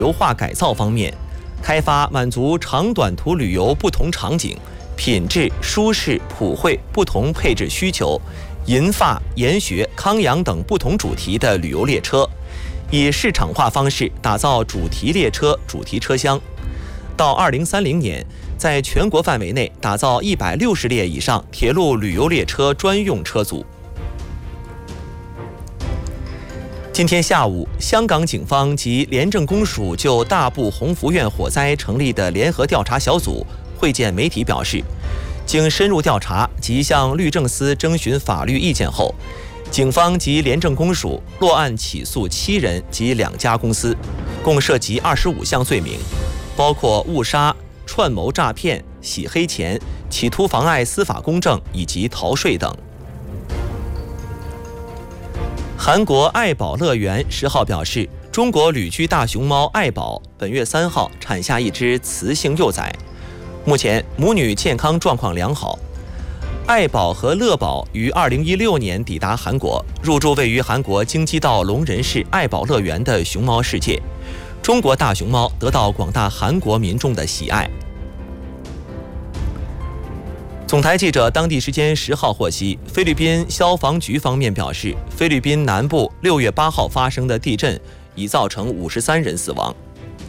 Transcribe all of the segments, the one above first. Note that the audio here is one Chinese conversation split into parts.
游化改造方面，开发满足长短途旅游不同场景、品质、舒适、普惠不同配置需求、银发、研学、康养等不同主题的旅游列车，以市场化方式打造主题列车、主题车厢。到2030年，在全国范围内打造160列以上铁路旅游列车专用车组。今天下午，香港警方及廉政公署就大埔鸿福苑火灾成立的联合调查小组会见媒体表示，经深入调查及向律政司征询法律意见后，警方及廉政公署落案起诉7人及2家公司，共涉及25项罪名，包括误杀、串谋诈骗、洗黑钱、企图妨碍司法公正以及逃税等。韩国爱宝乐园10号表示，中国旅居大熊猫爱宝本月3号产下一只雌性幼崽，目前母女健康状况良好。爱宝和乐宝于2016年抵达韩国，入住位于韩国京畿道龙仁市爱宝乐园的熊猫世界。中国大熊猫得到广大韩国民众的喜爱。总台记者当地时间10号获悉，菲律宾消防局方面表示，菲律宾南部6月8号发生的地震已造成53人死亡。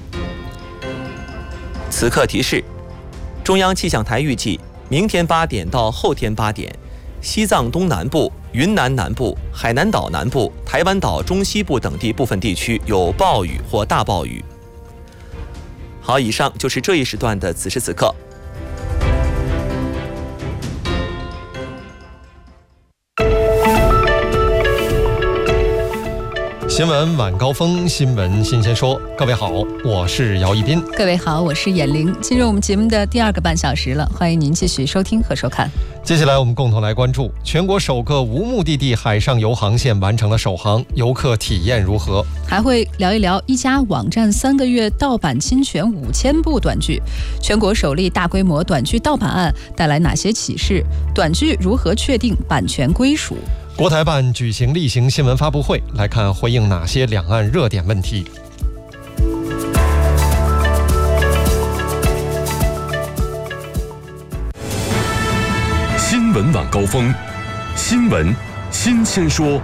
此刻提示，中央气象台预计明天8点到后天8点，西藏东南部、云南南部、海南岛南部、台湾岛中西部等地部分地区有暴雨或大暴雨。好，以上就是这一时段的此时此刻。 新闻晚高峰，新闻新鲜说。各位好，我是姚一斌。 各位好，我是闫玲。进入我们节目的第2个半小时了，欢迎您继续收听和收看。 接下来我们共同来关注全国首个无目的地海上游航线完成了首航，游客体验如何？ 还会聊一聊一家网站3个月盗版侵权5000部短剧，全国首例大规模短剧盗版案带来哪些启示？短剧如何确定版权归属？ 国台办举行例行新闻发布会，来看回应哪些两岸热点问题。 新闻晚高峰，新闻新鲜说。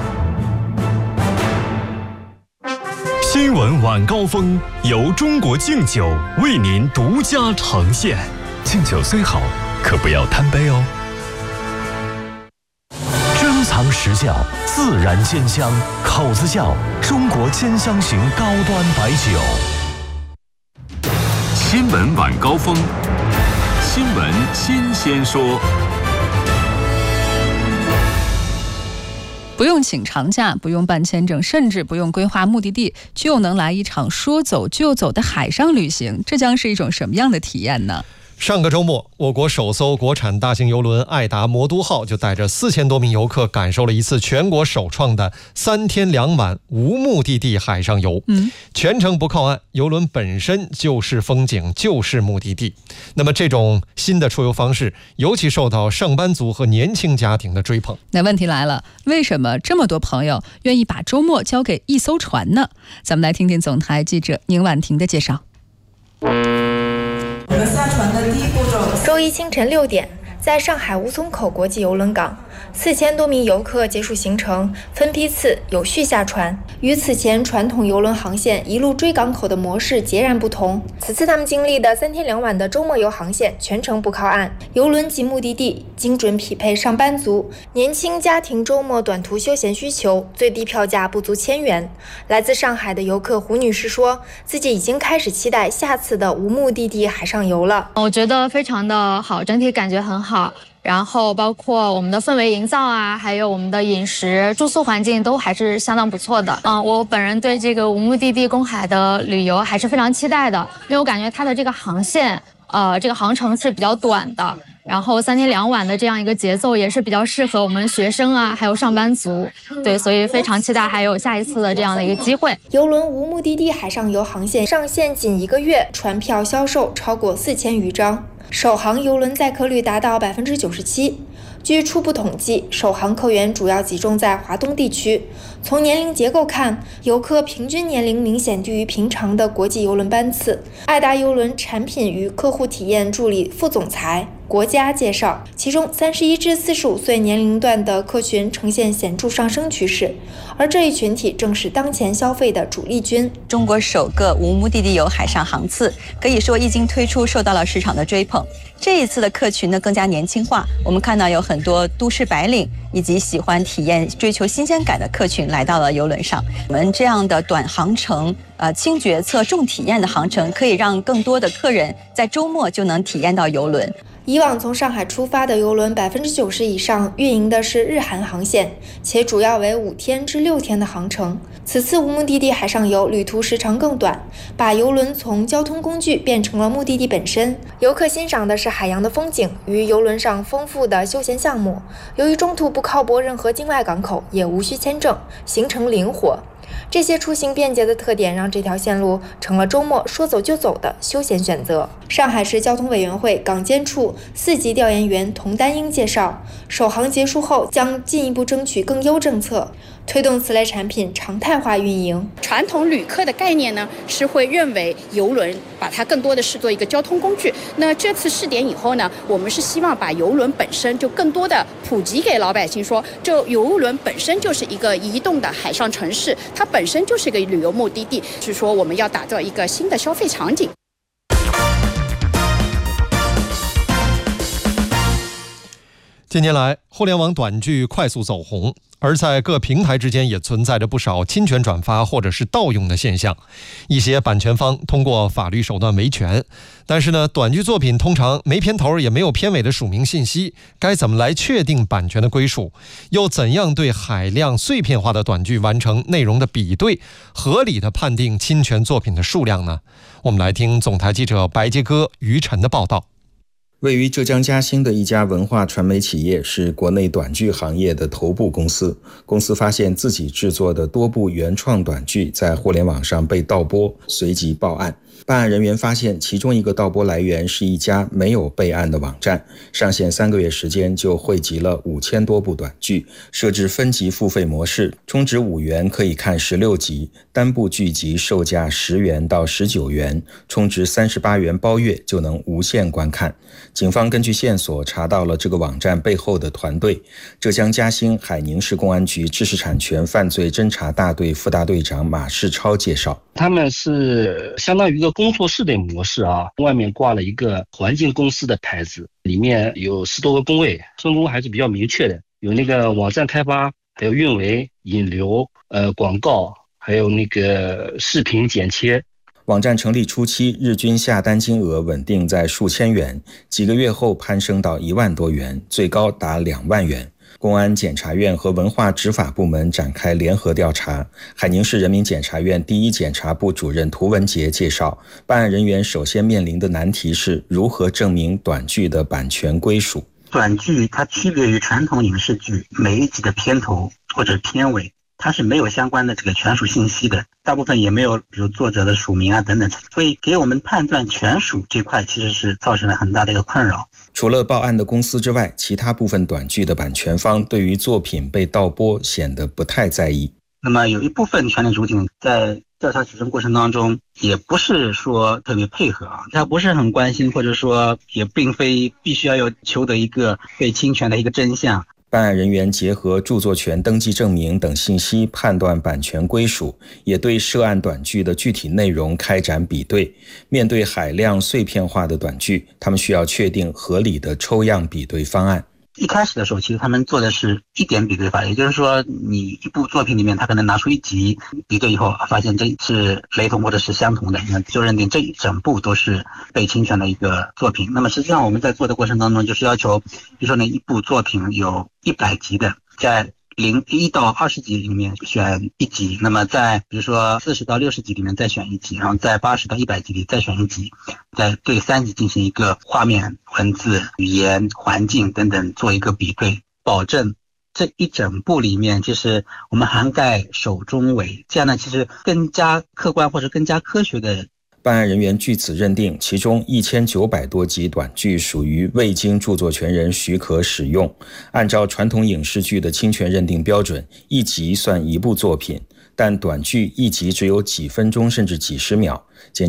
新闻晚高峰由中国敬酒为您独家呈现。敬酒虽好，可不要贪杯哦。珍藏实窖，自然鲜香，口子窖中国兼香型高端白酒。新闻晚高峰，新闻新鲜说。 不用请长假，不用办签证，甚至不用规划目的地，就能来一场说走就走的海上旅行，这将是一种什么样的体验呢？ 上个周末，我国首艘国产大型邮轮爱达魔都号就带着4000多名游客感受了一次全国首创的3天2晚无目的地海上游。全程不靠岸，邮轮本身就是风景，就是目的地。那么这种新的出游方式，尤其受到上班族和年轻家庭的追捧。 那问题来了，为什么这么多朋友愿意把周末交给一艘船呢？咱们来听听总台记者宁婉婷的介绍。 下船的第一步骤。周一清晨6点，在上海吴淞口国际邮轮港，4000多名游客结束行程，分批次有序下船。与此前传统邮轮航线一路追港口的模式截然不同，此次他们经历的3天2晚的周末游航线全程不靠岸，邮轮及目的地精准匹配上班族、年轻家庭周末短途休闲需求，最低票价不足1000元。来自上海的游客胡女士说，自己已经开始期待下次的无目的地海上游了。 我觉得非常的好，整体感觉很好。然后包括我们的氛围营造啊，还有我们的饮食、住宿环境都还是相当不错的。我本人对这个无目的地公海的旅游还是非常期待的，因为我感觉它的这个航线，这个航程是比较短的，然后3天2晚的这样一个节奏也是比较适合我们学生啊，还有上班族。对，所以非常期待还有下一次的这样的一个机会。 邮轮无目的地海上游航线上线仅1个月，船票销售超过4000余张。首航邮轮载客率达到97%， 据初步统计，首航客源主要集中在华东地区。从年龄结构看，游客平均年龄明显低于平常的国际邮轮班次。爱达邮轮产品与客户体验助理副总裁国家介绍，其中31至45岁年龄段的客群呈现显著上升趋势，而这一群体正是当前消费的主力军。 中国首个无目的地游海上航次，可以说一经推出受到了市场的追捧。这一次的客群呢更加年轻化，我们看到有很多都市白领以及喜欢体验、追求新鲜感的客群来到了邮轮上。我们这样的短航程、轻决策、重体验的航程，可以让更多的客人在周末就能体验到邮轮。 以往从上海出发的邮轮90%以上运营的是日韩航线，且主要为5天至6天的航程。此次无目的地海上游旅途时长更短，把邮轮从交通工具变成了目的地本身。游客欣赏的是海洋的风景与邮轮上丰富的休闲项目。由于中途不靠泊任何境外港口，也无需签证，行程灵活。这些出行便捷的特点让这条线路成了周末说走就走的休闲选择。上海市交通委员会港监处4级调研员童丹英介绍，首航结束后将进一步争取更优政策，推动此类产品常态化运营。 传统旅客的概念呢，是会认为邮轮把它更多的视作一个交通工具。那这次试点以后呢，我们是希望把邮轮本身就更多的普及给老百姓说，这邮轮本身就是一个移动的海上城市，它本身就是一个旅游目的地，是说我们要打造一个新的消费场景。 近年来，互联网短剧快速走红，而在各平台之间也存在着不少侵权转发或者是盗用的现象。一些版权方通过法律手段维权，但是呢，短剧作品通常没片头也没有片尾的署名信息，该怎么来确定版权的归属？又怎样对海量碎片化的短剧完成内容的比对，合理的判定侵权作品的数量呢？我们来听总台记者白杰哥、于晨的报道。 位于浙江嘉兴的一家文化传媒企业是国内短剧行业的头部公司。公司发现自己制作的多部原创短剧在互联网上被盗播，随即报案。办案人员发现其中一个盗播来源是一家没有备案的网站，上线3个月时间就汇集了5000多部短剧，设置分级付费模式，充值5元可以看16集，单部剧集售价10元到19元，充值38元包月就能无限观看。警方根据线索查到了这个网站背后的团队，浙江嘉兴海宁市公安局知识产权犯罪侦查大队副大队长马世超介绍， 他们是相当于一个工作室的模式啊，外面挂了一个环境公司的牌子，里面有10多个工位，分工还是比较明确的，有那个网站开发，还有运维、引流、广告，还有那个视频剪切。 网站成立初期，日均下单金额稳定在数千元，几个月后攀升到1万多元，最高达2万元。公安检察院和文化执法部门展开联合调查。海宁市人民检察院第一检察部主任涂文杰介绍，办案人员首先面临的难题是如何证明短剧的版权归属。 短剧它区别于传统影视剧，每一集的片头或者片尾它是没有相关的这个权属信息的，大部分也没有比如作者的署名啊等等，所以给我们判断权属这块其实是造成了很大的一个困扰。 除了报案的公司之外，其他部分短剧的版权方对于作品被盗播显得不太在意。 那么有一部分权利主体在调查取证过程当中也不是说特别配合啊，他不是很关心，或者说也并非必须要求得一个被侵权的一个真相。 办案人员结合著作权登记证明等信息判断版权归属，也对涉案短剧的具体内容开展比对。面对海量碎片化的短剧，他们需要确定合理的抽样比对方案。 一开始的时候，其实他们做的是1点比对法，也就是说你一部作品里面他可能拿出1集比对以后，发现这是雷同或者是相同的，那就认定这一整部都是被侵权的一个作品。那么实际上我们在做的过程当中，就是要求比如说呢一部作品有100集的，在1到20集里面选1集，那么在比如说40到60集里面再选1集，然后在80到100集里再选1集，再对3集进行一个画面、文字、语言、环境等等做一个比对，保证这一整部里面就是我们涵盖首中尾，这样呢其实更加客观或者更加科学的。 办案人员据此认定，其中1900多集短剧属于未经著作权人许可使用。按照传统影视剧的侵权认定标准，一集算一部作品，但短剧一集只有几分钟甚至几十秒。检